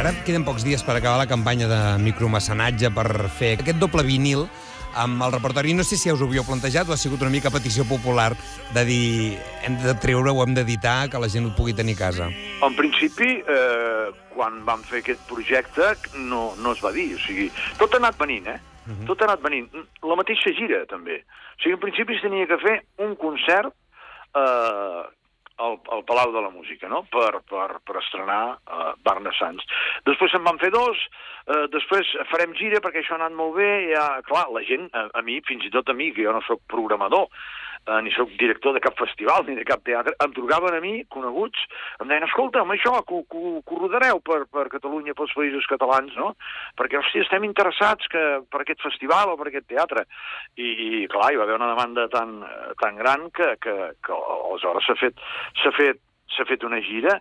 Ara queden pocs dies per acabar la campanya de micromecenatge per fer aquest doble vinil amb el repertori. No sé si ja us ho havíeu plantejat o ha sigut una mica petició popular de dir hem de treure o hem d'editar que la gent ho pugui tenir a casa. En principi, quan vam fer aquest projecte, no es va dir. O sigui, tot ha anat venint, Tot ha anat venint. La mateixa gira, també. O sigui, en principi es tenia que fer un concert al Palau de la Música, no?, per estrenar Barna Sants. Després se'n van fer dos, després farem gira perquè això ha anat molt bé, ja, clar, la gent, a mi, fins i tot a mi, que jo no soc programador, ni soc director de cap festival ni de cap teatre, em trucaven a mi, coneguts, em deien, escolta'm, això, que ho rodareu per Catalunya, pels països catalans, no? Perquè, hòstia, estem interessats per aquest festival o per aquest teatre. I clar, hi va haver una demanda tan gran que aleshores s'ha fet una gira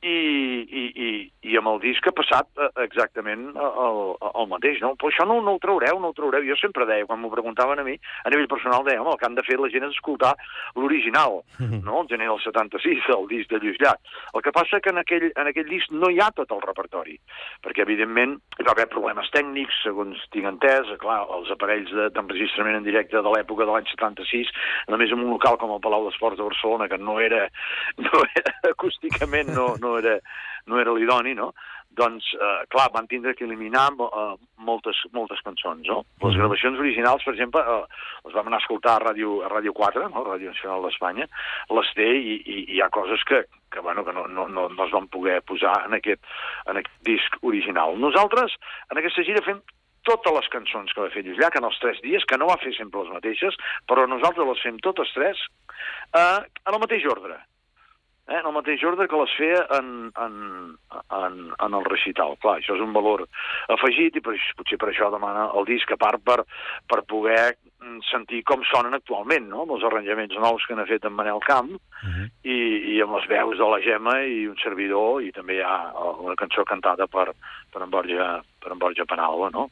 i amb el disc ha passat exactament el mateix, no? Però això no ho traureu. Jo sempre deia, quan m'ho preguntaven a mi, a nivell personal, deia, home, el que han de fer la gent és escoltar l'original, no? El gener del 76, el disc de Lluís Llach. El que passa que en aquell disc no hi ha tot el repertori, perquè, evidentment, hi va haver problemes tècnics, segons tinc entès, clar, els aparells d'enregistrament en directe de l'època de l'any 76, només en un local com el Palau d'Esports de Barcelona, que no era acústicament, no era l'idoni, no? Doncs, clar, van tindre que eliminar moltes cançons, no? Les gravacions originals, per exemple, les vam anar a escoltar a Ràdio 4, no? Ràdio Nacional d'Espanya, les té i hi ha coses que no es van poder posar en aquest disc original. Nosaltres, en aquesta gira, fem totes les cançons que va fer Lluís Llach en els 3 dies, que no va fer sempre les mateixes, però nosaltres les fem totes 3 en el mateix ordre. En el mateix ordre que les feia en el recital. Clar, això és un valor afegit i potser per això demana el disc, a part per poder sentir com sonen actualment, no? Amb els arranjaments nous que n'ha fet en Manel Camp i amb les veus de la Gemma i un servidor, i també hi ha una cançó cantada per en Borja Penalba, no?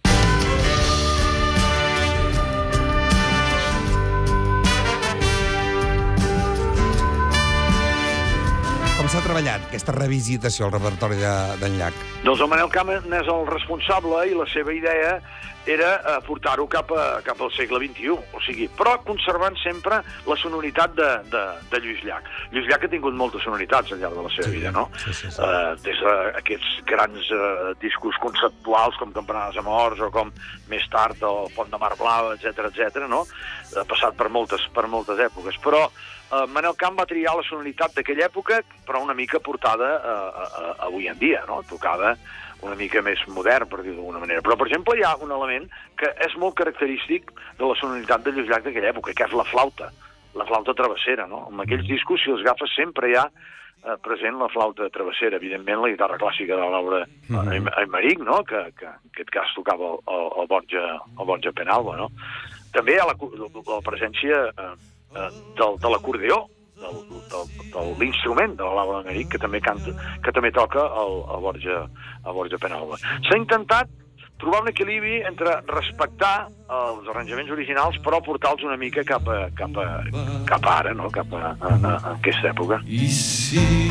Com s'ha treballat aquesta revisitació al repertori d'en Llach? Doncs el Manel Camp n'és el responsable i la seva idea era portar-ho cap al segle XXI, o sigui, però conservant sempre la sonoritat de Lluís Llach. Lluís Llach ha tingut moltes sonoritats al llarg de la seva vida, no? Sí. Des d'aquests grans discos conceptuals com Campanades Amors o com més tard el Pont de Mar Blau, etc., no? Ha passat per moltes èpoques, però Manel Camp va triar la sonoritat d'aquella època, però una mica portada avui en dia, no? Tocada una mica més modern, per dir-ho d'alguna manera. Però, per exemple, hi ha un element que és molt característic de la sonoritat de Lluís Llach d'aquella època, que és la flauta travessera, no? En aquells discos, si els agafes, sempre hi ha present la flauta travessera. Evidentment, la guitarra clàssica de l'obra Aymeric, no?, que en aquest cas tocava el Borja Penalba, no? També hi ha la presència de l'acordeó, de l'instrument de la Laura Aymeric, que també toca el Borja Penalba. S'ha intentat trobar un equilibri entre respectar els arranjaments originals, però portar-los una mica cap a ara, no?, cap a aquesta època.